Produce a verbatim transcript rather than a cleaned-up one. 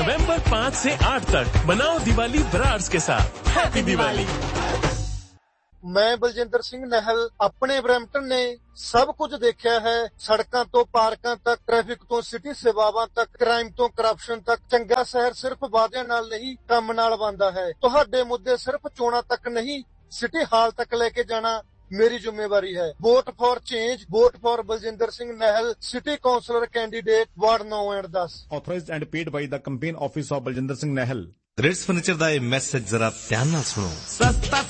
नवंबर पाँच से आठ तक मनाओ दिवाली बरार्स के साथ। हैप्पी दिवाली। ਮੈਂ ਬਲਜਿੰਦਰ ਸਿੰਘ ਨਹਿਲ ਆਪਣੇ ਬਰੈਂਪਟਨ ਨੇ ਸਭ ਕੁਝ ਦੇਖਿਆ ਹੈ। ਸੜਕਾਂ ਤੋਂ ਪਾਰਕਾਂ ਤੱਕ, ਟ੍ਰੈਫਿਕ ਤੋਂ ਸਿਟੀ ਸੇਵਾਵਾਂ ਤੱਕ, ਕ੍ਰਾਈਮ ਤੋਂ ਕਰਪਸ਼ਨ ਤੱਕ। ਚੰਗਾ ਸ਼ਹਿਰ ਸਿਰਫ ਵਾਅਦਿਆਂ ਨਾਲ ਨਹੀਂ, ਕੰਮ ਨਾਲ ਬਣਦਾ ਹੈ। ਤੁਹਾਡੇ ਮੁੱਦੇ ਸਿਰਫ ਚੋਣਾਂ ਤੱਕ ਨਹੀਂ, ਸਿਟੀ ਹਾਲ ਤੱਕ ਲੈ ਕੇ ਜਾਣਾ ਮੇਰੀ ਜ਼ਿੰਮੇਵਾਰੀ ਹੈ। Vote for change, vote for Baljinder Singh ਨਹਿਲ, city councillor candidate ward ਨੌ ਐਂਡ ਦਸ। Authorized and paid by the campaign office of Baljinder Singh Nahal। Raids furniture ਦਾ ਇਹ ਮੈਸੇਜ ਜ਼ਰਾ ਧਿਆਨ ਨਾਲ ਸੁਣੋ। सस्ता